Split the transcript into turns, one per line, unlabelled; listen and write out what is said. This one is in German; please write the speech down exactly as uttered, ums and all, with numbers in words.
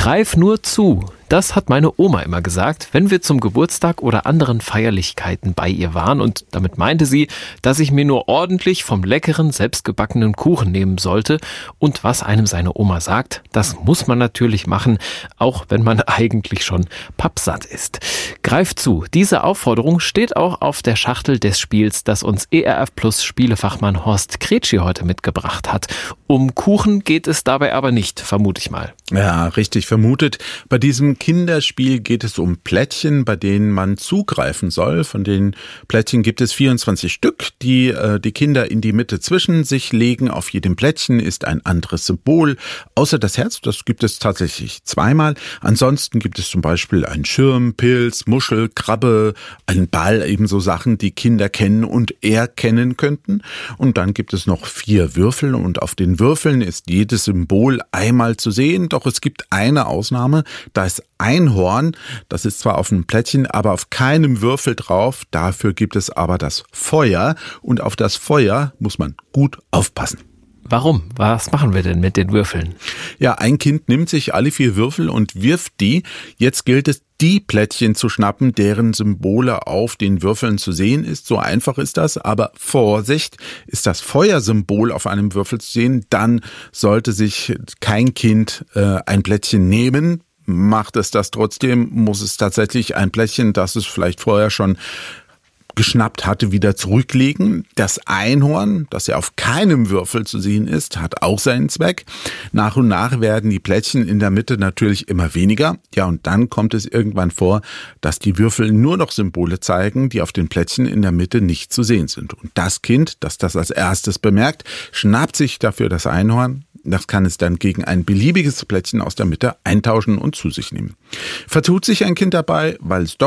Greif nur zu. Das hat meine Oma immer gesagt, wenn wir zum Geburtstag oder anderen Feierlichkeiten bei ihr waren. Und damit meinte sie, dass ich mir nur ordentlich vom leckeren, selbstgebackenen Kuchen nehmen sollte. Und was einem seine Oma sagt, das muss man natürlich machen, auch wenn man eigentlich schon pappsatt ist. Greif zu. Diese Aufforderung steht auch auf der Schachtel des Spiels, das uns E R F Plus Spielefachmann Horst Kretschi heute mitgebracht hat. Um Kuchen geht es dabei aber nicht, vermute ich mal.
Ja, richtig vermutet. Bei diesem Kinderspiel geht es um Plättchen, bei denen man zugreifen soll. Von den Plättchen gibt es vierundzwanzig Stück, die äh, die Kinder in die Mitte zwischen sich legen. Auf jedem Plättchen ist ein anderes Symbol. Außer das Herz, das gibt es tatsächlich zweimal. Ansonsten gibt es zum Beispiel einen Schirm, Pilz, Muschel, Krabbe, einen Ball, ebenso Sachen, die Kinder kennen und erkennen könnten. Und dann gibt es noch vier Würfel und auf den Würfeln ist jedes Symbol einmal zu sehen. Doch es gibt eine Ausnahme, da ist Einhorn, das ist zwar auf einem Plättchen, aber auf keinem Würfel drauf. Dafür gibt es aber das Feuer und auf das Feuer muss man gut aufpassen.
Warum? Was machen wir denn mit den Würfeln?
Ja, ein Kind nimmt sich alle vier Würfel und wirft die. Jetzt gilt es, die Plättchen zu schnappen, deren Symbole auf den Würfeln zu sehen ist. So einfach ist das, aber Vorsicht, ist das Feuersymbol auf einem Würfel zu sehen, dann sollte sich kein Kind äh, ein Plättchen nehmen. Macht es das trotzdem, muss es tatsächlich ein Plättchen, das es vielleicht vorher schon geschnappt hatte, wieder zurücklegen. Das Einhorn, das ja auf keinem Würfel zu sehen ist, hat auch seinen Zweck. Nach und nach werden die Plättchen in der Mitte natürlich immer weniger. Ja, und dann kommt es irgendwann vor, dass die Würfel nur noch Symbole zeigen, die auf den Plättchen in der Mitte nicht zu sehen sind. Und das Kind, das das als erstes bemerkt, schnappt sich dafür das Einhorn. Das kann es dann gegen ein beliebiges Plättchen aus der Mitte eintauschen und zu sich nehmen. Vertut sich ein Kind dabei, weil es doch